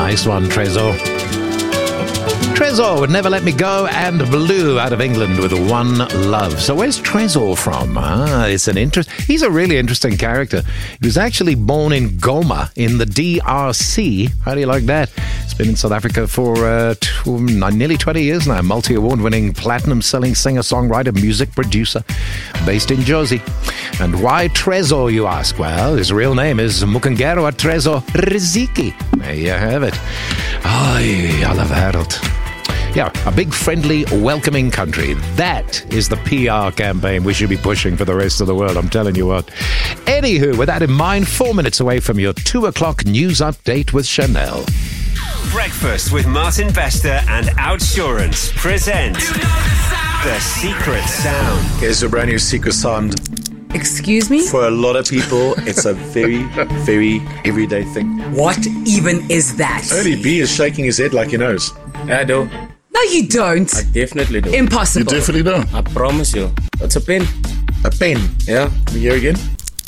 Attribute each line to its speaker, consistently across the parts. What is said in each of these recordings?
Speaker 1: Nice one, Trezor. Trezor would Never Let Me Go, and Blue out of England with One Love. So where's Trezor from? He's a really interesting character. He was actually born in Goma in the DRC. How do you like that? He's been in South Africa for nearly 20 years now. Multi-award winning, platinum-selling singer-songwriter, music producer, based in Jozi. And why Trezor, you ask? Well, his real name is Mukangerwa Trezor Riziki. There you have it. Ai, alle Welt. Yeah, a big, friendly, welcoming country. That is the PR campaign we should be pushing for the rest of the world, I'm telling you what. Anywho, with that in mind, 4 minutes away from your 2 o'clock news update with Chanel.
Speaker 2: Breakfast with Martin Bester and Outsurance present The Secret Sound.
Speaker 3: Here's a brand new secret sound.
Speaker 4: Excuse me?
Speaker 3: For a lot of people, it's a very, very everyday thing.
Speaker 4: What even is that?
Speaker 3: Early B is shaking his head like he knows.
Speaker 5: I do.
Speaker 4: No, you don't.
Speaker 5: I definitely do.
Speaker 4: Impossible.
Speaker 3: You definitely don't.
Speaker 5: I promise you. It's a pen.
Speaker 3: A pen?
Speaker 5: Yeah.
Speaker 3: Let me hear again.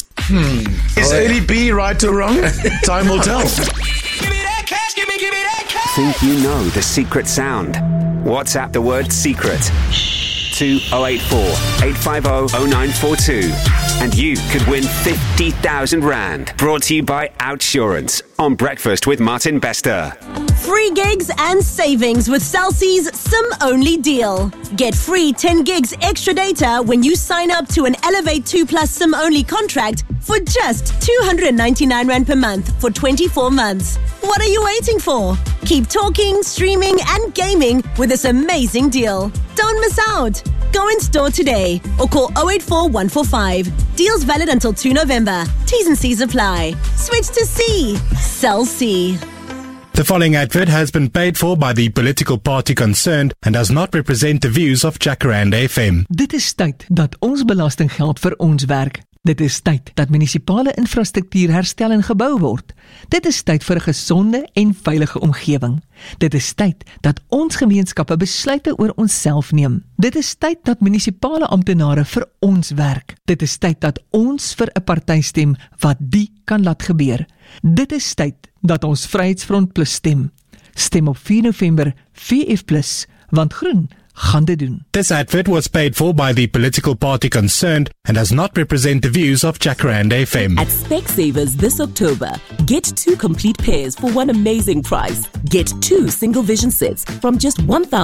Speaker 3: Is Early B right or wrong? Time will tell.
Speaker 2: Give me that cash, give me that cash. Think you know the secret sound? WhatsApp the word secret to 084 850 0942 and you could win 50,000 Rand. Brought to you by Outsurance on Breakfast with Martin Bester.
Speaker 6: Free gigs and savings with Cell C's SIM-only deal. Get free 10 gigs extra data when you sign up to an Elevate 2 Plus SIM-only contract for just 299 Rand per month for 24 months. What are you waiting for? Keep talking, streaming and gaming with this amazing deal. Don't miss out. Go in store today or call 084 145. Deals valid until 2 November. T's and C's apply. Switch to C. Cell C.
Speaker 7: The following advert has been paid for by the political party concerned and does not represent the views of Jacaranda FM.
Speaker 8: Dit is tyd dat ons belastinggeld vir ons werk. Dit is tyd dat munisipale infrastruktuur herstel en gebou word. Dit is tyd vir 'n gesonde en veilige omgewing. Dit is tyd dat ons gemeenskappe besluite oor onsself neem. Dit is tyd dat munisipale amptenare vir ons werk. Dit is tyd dat ons vir 'n party stem wat die kan laat gebeur. Dit is tyd dat ons Vryheidsfront Plus stem. Stem op 4 November VF Plus, want groen gaan dit doen.
Speaker 7: This advert was paid for by the political party concerned and does not represent the views of Jacaranda FM.
Speaker 9: At Specsavers this October, get 2 complete pairs for one amazing price. Get 2 single vision sets from just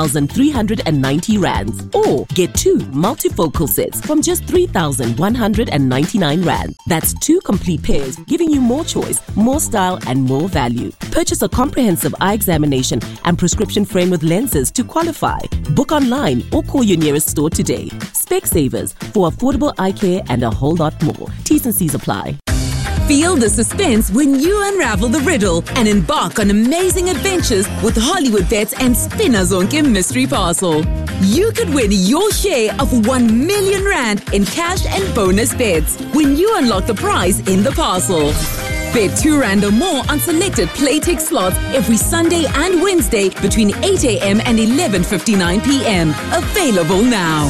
Speaker 9: 1,390 Rands. Or get 2 multifocal sets from just 3,199 Rand. That's 2 complete pairs, giving you more choice, more style and more value. Purchase a comprehensive eye examination and prescription frame with lenses to qualify. Book online or call your nearest store today. Specsavers, for affordable eye care and a whole lot more. T's and C's apply.
Speaker 4: Feel the suspense when you unravel the riddle and embark on amazing adventures with Hollywood Bets and Spinazonke Mystery Parcel. You could win your share of 1 million Rand in cash and bonus bets when you unlock the prize in the parcel. Bet 2 Rand or more on selected Playtech slots every Sunday and Wednesday between 8 a.m. and 11:59 p.m. Available now.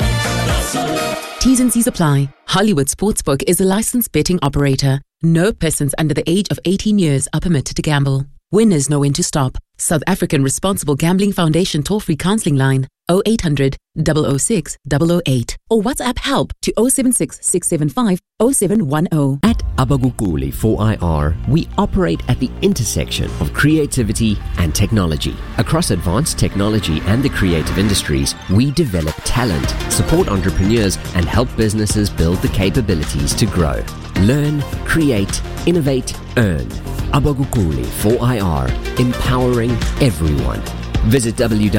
Speaker 9: T's and C's apply. Hollywood Sportsbook is a licensed betting operator. No persons under the age of 18 years are permitted to gamble. Winners know when to stop. South African Responsible Gambling Foundation toll-free counseling line 0800 006 008 or WhatsApp help to 076 675 0710.
Speaker 10: At Abagukuli 4IR, we operate at the intersection of creativity and technology. Across advanced technology and the creative industries, we develop talent, support entrepreneurs, and help businesses build the capabilities to grow. Learn, create, innovate, earn. Abagukuli 4IR, empowering everyone. Visit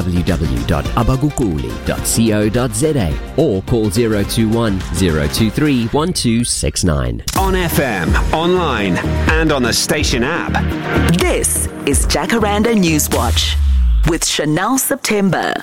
Speaker 10: www.abagukuli.co.za or call 021 023 1269.
Speaker 2: On FM, online, and on the station app.
Speaker 11: This is Jacaranda Newswatch with Chanel September.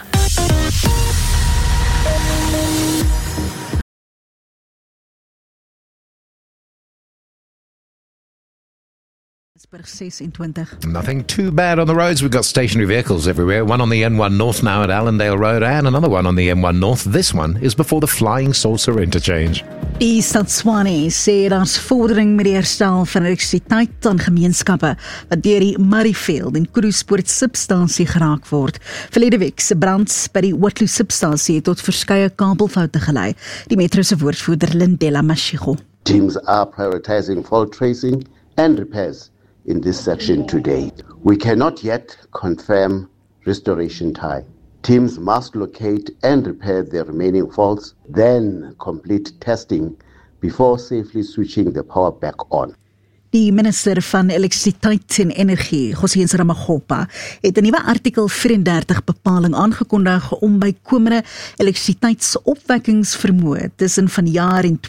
Speaker 12: Johannesburg 26.
Speaker 1: Nothing too bad on the roads. We've got stationary vehicles everywhere. One on the N1 North now at Allendale Road and another one on the N1 North. This one is before the Flying Saucer interchange.
Speaker 12: Die stad Tshwane sê daar's vordering met die herstel van elektrisiteit aan gemeenskappe wat deur die Murrayfield en Kruispoort substasie geraak word. Verlede week se brand by die Waterloo substasie het tot verskeie kabelfoute gelei. Die metro se woordvoerder Lindela Mashigo.
Speaker 13: Teams are prioritizing fault tracing and repairs in this section today. We cannot yet confirm restoration time. Teams must locate and repair the remaining faults, then complete testing before safely switching the power back on.
Speaker 12: Die minister van elektrisiteit en energie, Gosiens Ramaphosa, het 'n nuwe artikel 34 bepaling aangekondig om bykomende elektrisiteitsopwekkingsvermoë tussen vanjaar en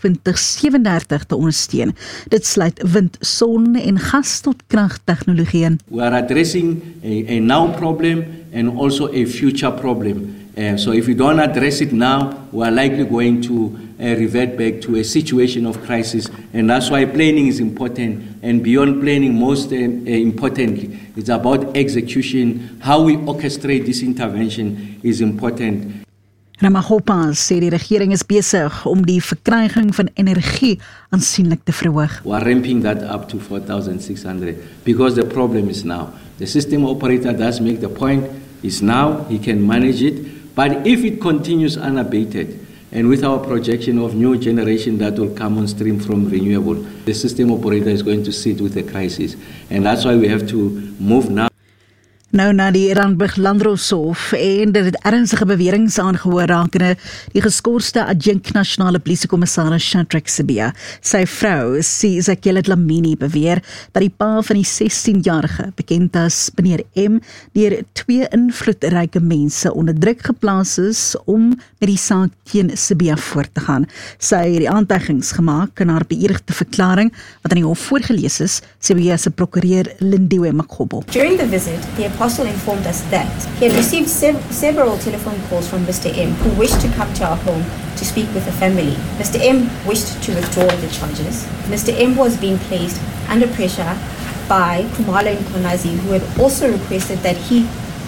Speaker 12: 2037 te ondersteun. Dit sluit wind, son en gas tot kragtegnologie in.
Speaker 14: We are addressing a now problem and also a future problem. So if we don't address it now, we are likely going to revert back to a situation of crisis, and that's why planning is important, and beyond planning, most importantly, it's about execution. How we orchestrate this intervention is important.
Speaker 12: Ramaphosa sê die regering is besig om die verkryging van energie aansienlik te verhoog.
Speaker 14: We are ramping that up to 4,600 because the problem is now. The system operator does make the point, is now, he can manage it, but if it continues unabated, and with our projection of new generation that will come on stream from renewable, the system operator is going to sit with a crisis. And that's why we have to move now.
Speaker 12: Nou na die Randburg Landroshof en dit het ernstige beweringe aangehoor rakende die geskorste adjunk nasionale polisiekommissaris Shadrack Sibia. Sy vrou, Ezekiel Dlamini, beweer dat die pa van die 16-jarige, bekend as meneer M, deur 2 invloedryke mense onder druk geplaas is om met die saak teen Sibia voort te gaan. Sy het die aantuigings gemaak in haar beëdigde verklaring wat aan die hof voorgelees is, Sibia se prokureur Lindiwe Makgobo.
Speaker 15: During the visit, the Apostle informed us that he had received several telephone calls from Mr. M, who wished to come to our home to speak with the family. Mr. M wished to withdraw the charges. Mr. M was being placed under pressure by Khumalo Nkonazi, who had also requested that he,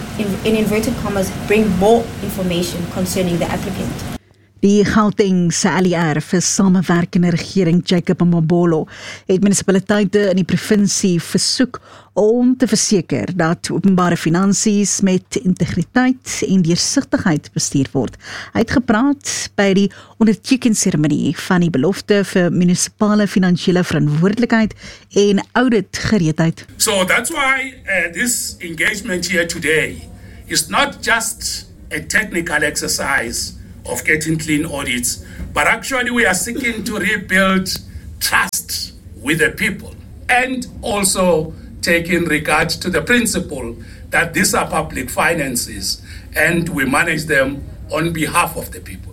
Speaker 15: in inverted commas, bring more information concerning the applicant.
Speaker 12: Die Gauteng se ALR vir samewerkende regering Jacob Mabolo het munisipaliteite in die provinsie versoek om te verseker dat openbare finansies met integriteit en deursigtigheid bestuur word. Hy het gepraat by die ondertekenseremonie van die belofte vir munisipale finansiële verantwoordelikheid en auditgereedheid.
Speaker 16: So that's why this engagement here today is not just a technical exercise of getting clean audits, but actually we are seeking to rebuild trust with the people and also take in regard to the principle that these are public finances and we manage them on behalf of the people.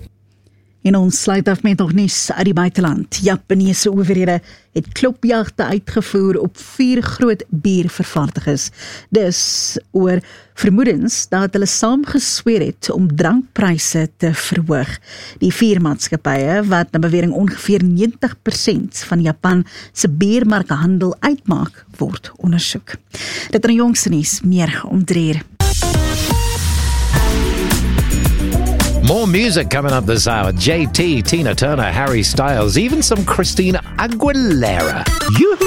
Speaker 12: En ons sluit af met nog nuus uit die buiteland. Japaneese owerhede het klopjagte uitgevoer op 4 groot biervervaardigers. Dis oor vermoedens dat hulle saamgesweer het om drankpryse te verhoog. Die 4 maatskappye, wat na bewering ongeveer 90% van Japan se biermarkehandel uitmaak, word ondersoek. Dit aan die jongste nuus, meer om 3 uur.
Speaker 1: More music coming up this hour. JT, Tina Turner, Harry Styles, even some Christina Aguilera. You